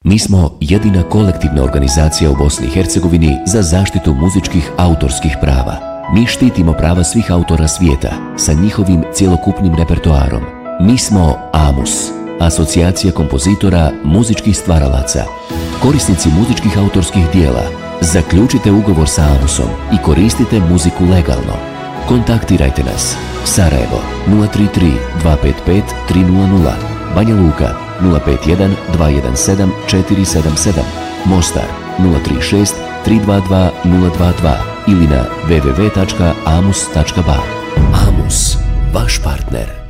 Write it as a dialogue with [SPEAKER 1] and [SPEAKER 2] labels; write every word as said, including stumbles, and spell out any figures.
[SPEAKER 1] Mi smo jedina kolektivna organizacija u Bosni i Hercegovini za zaštitu muzičkih autorskih prava. Mi štitimo prava svih autora svijeta sa njihovim cjelokupnim repertoarom. Mi smo AMUS, Asocijacija kompozitora muzičkih stvaralaca. Korisnici muzičkih autorskih dijela, zaključite ugovor sa AMUSom i koristite muziku legalno. Kontaktirajte nas. Sarajevo nula tri tri dva pet pet tri nula nula, Banja Luka nula pet jedan dva jedan sedam četiri sedam sedam, Mostar nula tri šest tri dva dva nula dva dva ili na w w w tačka amus tačka ba. AMUS, vaš partner.